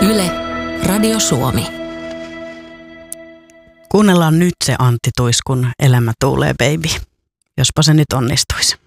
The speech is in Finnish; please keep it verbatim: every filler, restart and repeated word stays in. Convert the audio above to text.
Yle, Radio Suomi. Kuunnellaan nyt se Antti Tuiskun Elämä tuulee, baby. Jospa se nyt onnistuisi.